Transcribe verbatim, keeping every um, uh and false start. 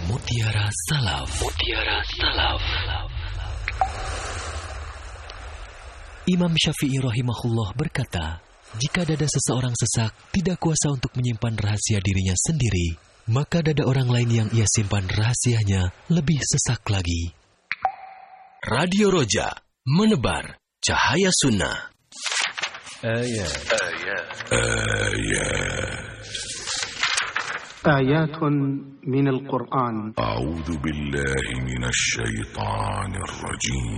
Mutiara Salaf. Mutiara Salaf. Imam Syafi'i rahimahullah berkata, jika dada seseorang sesak, tidak kuasa untuk menyimpan rahasia dirinya sendiri, maka dada orang lain yang ia simpan rahasianya lebih sesak lagi. Radio Roja, menebar cahaya sunnah. Ayat. Ayat. Ayat. آيات من القرآن. أعوذ بالله من الشيطان الرجيم.